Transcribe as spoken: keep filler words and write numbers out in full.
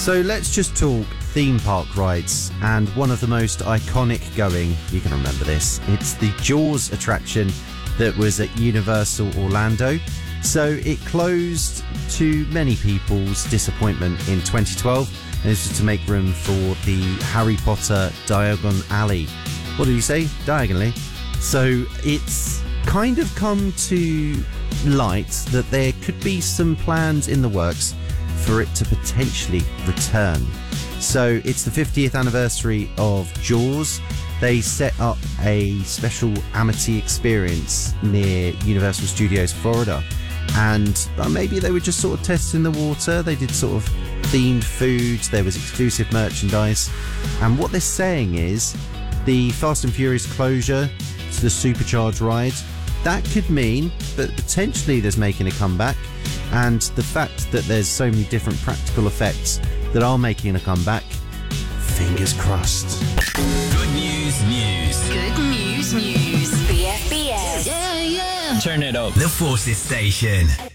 So let's just talk theme park rides, and one of the most iconic going, you can remember this, it's the Jaws attraction that was at Universal Orlando. So it closed to many people's disappointment in twenty twelve, and this was to make room for the Harry Potter Diagon Alley. What did you say? Diagonally? So it's kind of come to light that there could be some plans in the works for it to potentially return. So it's the fiftieth anniversary of Jaws. They set up a special Amity experience near Universal Studios Florida, and uh, maybe they were just sort of testing the water. They did sort of themed foods, there was exclusive merchandise, and what they're saying is the Fast and Furious closure to the Supercharged ride, that could mean that potentially there's making a comeback, and the fact that there's so many different practical effects that are making a comeback, fingers crossed. Good news, news. Good news, news. B F B S. Yeah, yeah. Turn it up. The Forces Station.